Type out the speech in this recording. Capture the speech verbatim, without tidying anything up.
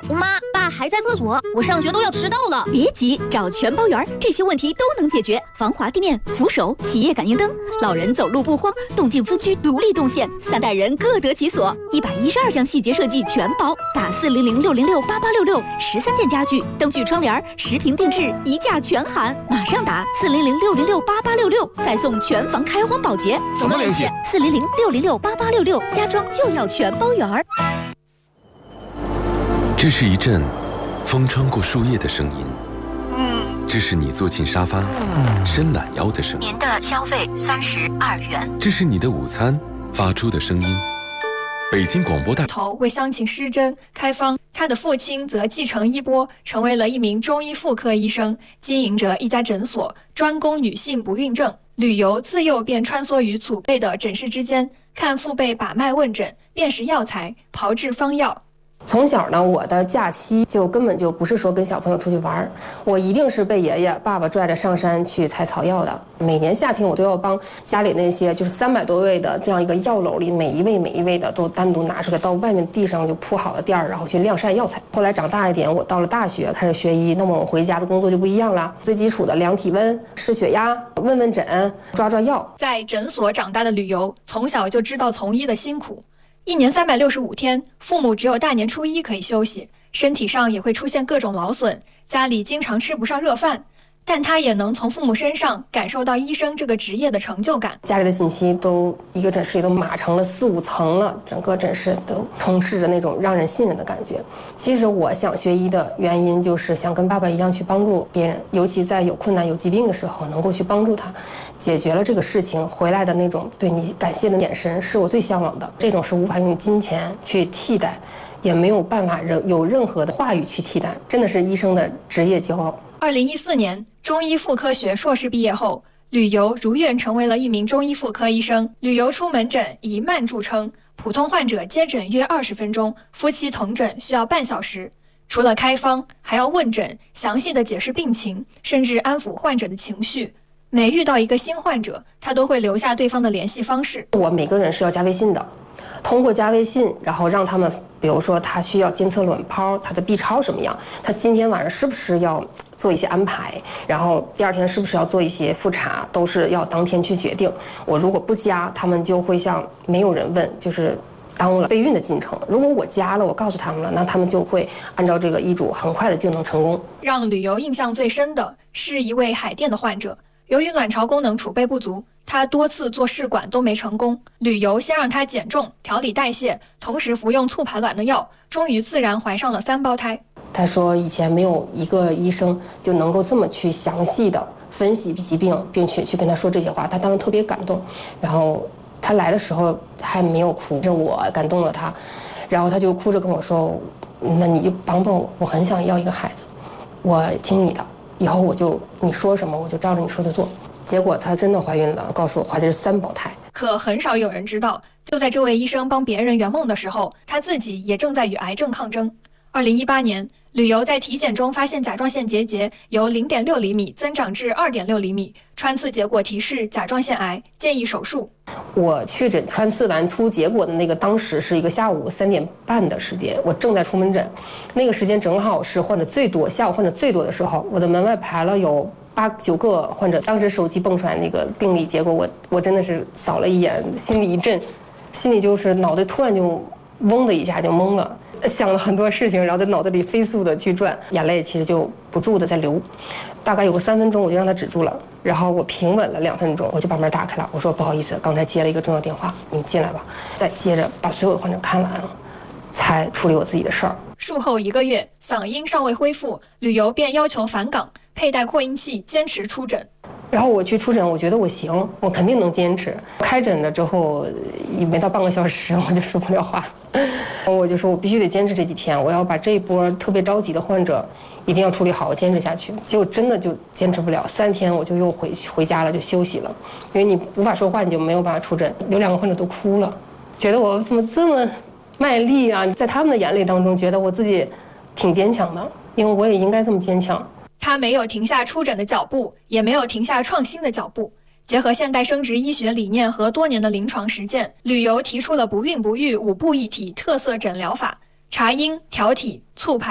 妈，爸还在厕所，我上学都要迟到了。 别急，找全包园，这些问题都能解决。防滑地面、扶手、企业感应灯，老人走路不慌，动静分区独立动线，三代人各得其所。一百一十二项细节设计全包，打四零零六零六八八六六，十三件家具、灯具、窗帘、十平定制，一价全含。马上打四零零六零六八八六六，再送全房开荒保洁。 怎么联系？ 四零零六零六八八六六，家装就要全包园。 这是一阵风穿过树叶的声音，这是你坐进沙发伸懒腰的声音。 您的消费三十二元。 这是你的午餐发出的声音。北京广播大头为乡亲施针开方，他的父亲则继承衣钵，成为了一名中医妇科医生，经营着一家诊所，专攻女性不孕症。旅游自幼便穿梭于祖辈的诊室之间，看父辈把脉问诊，辨识药材，炮制方药。 从小呢，我的假期就根本就不是说跟小朋友出去玩，我一定是被爷爷爸爸拽着上山去采草药的。每年夏天我都要帮家里那些就是三百多位的这样一个药篓里，每一位每一位的都单独拿出来，到外面地上就铺好了垫儿，然后去晾晒药材。后来长大一点，我到了大学开始学医，那么我回家的工作就不一样了，最基础的量体温、试血压、问问诊、抓抓药。 在诊所长大的旅游，从小就知道从医的辛苦。一年三百六十五天，父母只有大年初一可以休息，身体上也会出现各种劳损，家里经常吃不上热饭，但他也能从父母身上感受到医生这个职业的成就感。 家里的信息都一个诊室里都码成了四五层了，整个诊室都充斥着那种让人信任的感觉。其实我想学医的原因就是想跟爸爸一样去帮助别人，尤其在有困难有疾病的时候能够去帮助他，解决了这个事情回来的那种对你感谢的眼神是我最向往的。这种是无法用金钱去替代，也没有办法有任何的话语去替代，真的是医生的职业骄傲。 二零一四年，中医妇科学硕士毕业后，旅游如愿成为了一名中医妇科医生。旅游出门诊以慢著称，普通患者接诊约二十分钟，夫妻同诊需要半小时。除了开方，还要问诊，详细的解释病情，甚至安抚患者的情绪。每遇到一个新患者，他都会留下对方的联系方式。 我每个人是要加微信的，通过加微信，然后让他们，比如说他需要监测卵泡，他的 B 超什么样，他今天晚上是不是要做一些安排，然后第二天是不是要做一些复查，都是要当天去决定。我如果不加，他们就会像没有人问，就是耽误了备孕的进程。如果我加了，我告诉他们了，那他们就会按照这个医嘱很快的就能成功。 让旅游印象最深的是一位海淀的患者，由于卵巢功能储备不足，他多次做试管都没成功。旅游先让他减重、调理代谢，同时服用促排卵的药，终于自然怀上了三胞胎。 他说以前没有一个医生就能够这么去详细的分析疾病，并且去跟他说这些话，他当时特别感动。然后他来的时候还没有哭，是我感动了他，然后他就哭着跟我说，那你就帮帮我，我很想要一个孩子，我听你的，以后我就你说什么我就照着你说的做。结果她真的怀孕了，告诉我怀的是三胞胎。 可很少有人知道，就在这位医生帮别人圆梦的时候，他自己也正在与癌症抗争。二零一八年，旅游在体检中发现甲状腺结节由零点六厘米增长至二点六厘米，穿刺结果提示甲状腺癌，建议手术。 我确诊穿刺完出结果的那个，当时是一个下午三点半的时间，我正在出门诊，那个时间正好是患者最多，下午患者最多的时候，我的门外排了有八九个患者。当时手机蹦出来那个病理结果，我我真的是扫了一眼，心里一震，心里就是脑袋突然就嗡的一下就懵了，想了很多事情，然后在脑子里飞速的去转，眼泪其实就不住的在流，大概有个三分钟我就让它止住了，然后我平稳了两分钟，我就把门打开了，我说不好意思，刚才接了一个重要电话，你们进来吧。再接着把所有的患者看完了，才处理我自己的事儿。 术后一个月，嗓音尚未恢复，旅游便要求返岗，佩戴扩音器，坚持出诊。 然后我去出诊，我觉得我行，我肯定能坚持。开诊了之后，也没到半个小时，我就说不了话，我就说我必须得坚持这几天，我要把这一波特别着急的患者一定要处理好，我坚持下去。结果真的就坚持不了，三天我就又回回家了，就休息了，因为你无法说话，你就没有办法出诊。有两个患者都哭了，觉得我怎么这么卖力啊！在他们的眼泪当中，觉得我自己挺坚强的，因为我也应该这么坚强。 他没有停下出诊的脚步，也没有停下创新的脚步。结合现代生殖医学理念和多年的临床实践，旅游提出了不孕不育五步一体特色诊疗法：查阴、调体、促排。